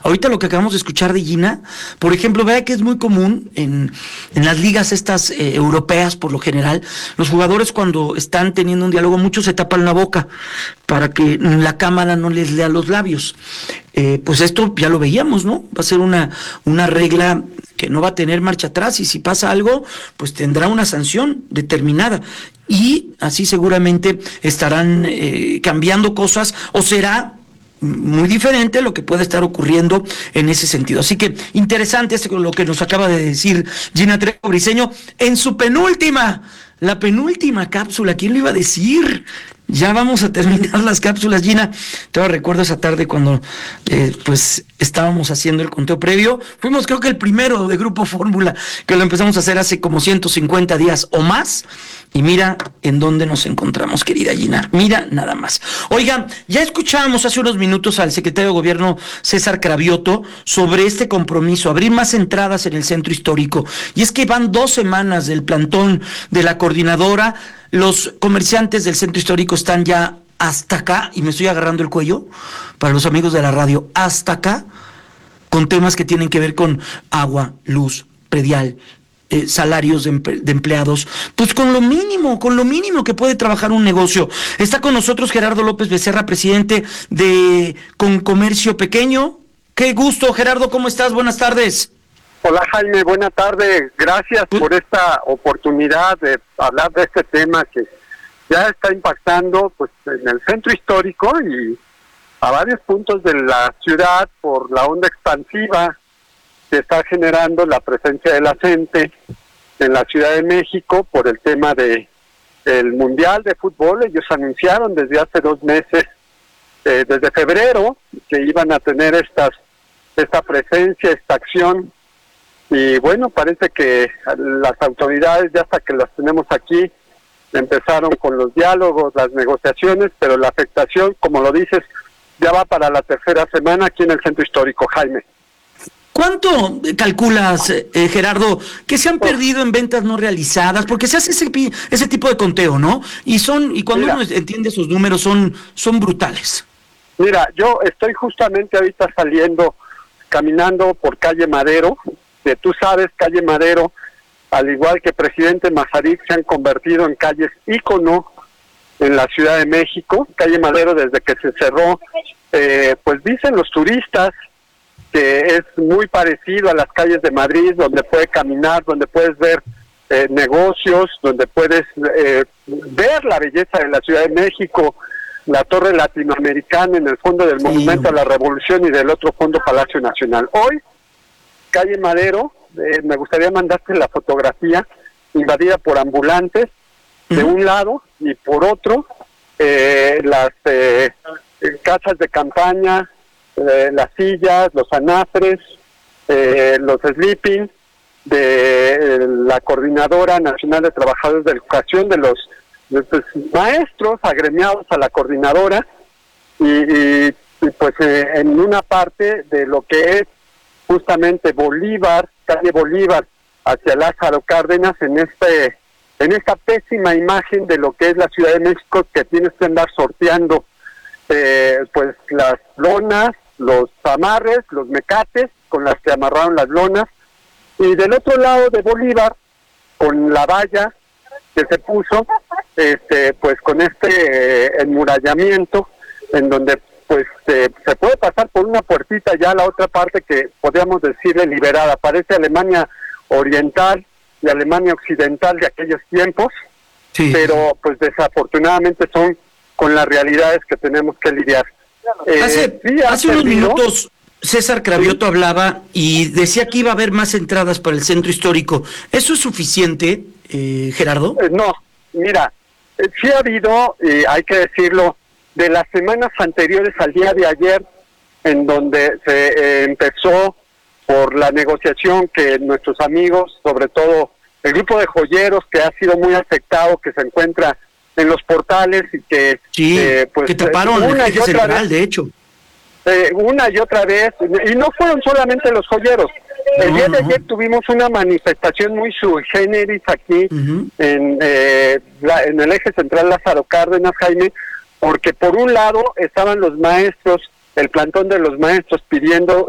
ahorita lo que acabamos de escuchar de Gina, por ejemplo, vea que es muy común en las ligas estas europeas, por lo general, los jugadores cuando están teniendo un diálogo, muchos se tapan la boca para que la cámara no les lea los labios. Pues esto ya lo veíamos, ¿no? Va a ser una regla que no va a tener marcha atrás, y si pasa algo, pues tendrá una sanción determinada. Y así seguramente estarán cambiando cosas, o será muy diferente lo que puede estar ocurriendo en ese sentido. Así que interesante lo que nos acaba de decir Gina Trejo Briseño en su la penúltima cápsula. ¿Quién lo iba a decir? Ya vamos a terminar las cápsulas, Gina. Todavía recuerdo esa tarde cuando pues estábamos haciendo el conteo previo. Fuimos, creo que el primero de Grupo Fórmula, que lo empezamos a hacer hace como 150 días o más. Y mira en dónde nos encontramos, querida Gina. Mira nada más. Oigan, ya escuchábamos hace unos minutos al secretario de Gobierno César Cravioto sobre este compromiso, abrir más entradas en el centro histórico. Y es que van 2 semanas del plantón de la coordinadora. Los comerciantes del centro histórico están ya hasta acá, y me estoy agarrando el cuello para los amigos de la radio, hasta acá, con temas que tienen que ver con agua, luz, predial, salarios de empleados, pues con lo mínimo que puede trabajar un negocio. Está con nosotros Gerardo López Becerra, presidente de Concomercio Pequeño. Qué gusto, Gerardo, ¿cómo estás? Buenas tardes. Hola Jaime, buena tarde. Gracias por esta oportunidad de hablar de este tema que ya está impactando pues en el centro histórico y a varios puntos de la ciudad por la onda expansiva que está generando la presencia de la gente en la Ciudad de México por el tema de el Mundial de Fútbol. Ellos anunciaron desde hace 2 meses, desde febrero, que iban a tener esta presencia, esta acción. Y bueno, parece que las autoridades, ya hasta que las tenemos aquí, empezaron con los diálogos, las negociaciones, pero la afectación, como lo dices, ya va para la 3ª semana aquí en el centro histórico, Jaime. ¿Cuánto calculas, Gerardo, que se han perdido en ventas no realizadas? Porque se hace ese tipo de conteo, ¿no? Y cuando uno entiende esos números son brutales. Mira, yo estoy justamente ahorita caminando por calle Madero, que tú sabes, calle Madero, al igual que Presidente Mazarik, se han convertido en calles ícono en la Ciudad de México. Calle Madero, desde que se cerró, pues dicen los turistas que es muy parecido a las calles de Madrid, donde puedes caminar, donde puedes ver negocios, donde puedes ver la belleza de la Ciudad de México, la Torre Latinoamericana en el fondo del Monumento a la Revolución y del otro fondo Palacio Nacional. Hoy, calle Madero, me gustaría mandarte la fotografía, invadida por ambulantes, de un lado, y por otro, las casas de campaña, las sillas, los anafres, los sleeping de la Coordinadora Nacional de Trabajadores de Educación, de los maestros agremiados a la coordinadora, y pues en una parte de lo que es justamente calle Bolívar, hacia Lázaro Cárdenas, en esta pésima imagen de lo que es la Ciudad de México, que tienes que andar sorteando pues las lonas, los amarres, los mecates con las que amarraron las lonas, y del otro lado de Bolívar, con la valla que se puso, pues con enmurallamiento, en donde pues se puede pasar por una puertita ya a la otra parte que podríamos decirle liberada. Parece Alemania Oriental y Alemania Occidental de aquellos tiempos, sí, pero pues desafortunadamente son con las realidades que tenemos que lidiar. Hace unos minutos César Cravioto hablaba y decía que iba a haber más entradas para el centro histórico. ¿Eso es suficiente, Gerardo? No, mira, sí ha habido, hay que decirlo, de las semanas anteriores al día de ayer, en donde se empezó por la negociación que nuestros amigos, sobre todo el grupo de joyeros que ha sido muy afectado, que se encuentra en los portales y que pues que taparon el eje central, de hecho. Una y otra vez, y no fueron solamente los joyeros. El día de ayer tuvimos una manifestación muy sui generis aquí en el eje central Lázaro Cárdenas, Jaime, porque por un lado estaban los maestros, el plantón de los maestros pidiendo